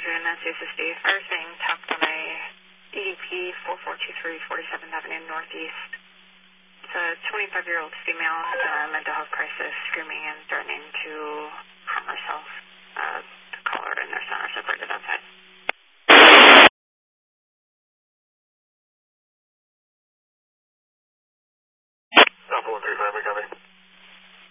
Adrian, that's USSD. Fire saying tapped on a EDP 4423 47th Avenue Northeast. It's a 25-year-old female, mental health crisis, screaming and threatening to